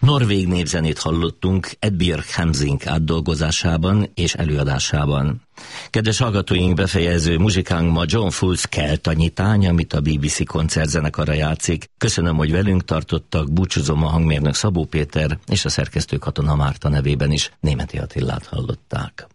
Norvég népzenét hallottunk Ed Björk Hamsing átdolgozásában és előadásában. Kedves hallgatóink, befejező muzsikánk ma John Fools Kelta nyitány, amit a BBC koncertzenekara játszik. Köszönöm, hogy velünk tartottak, búcsúzom, a hangmérnök Szabó Péter és a szerkesztő Katona Márta nevében is Németi Attilát hallották.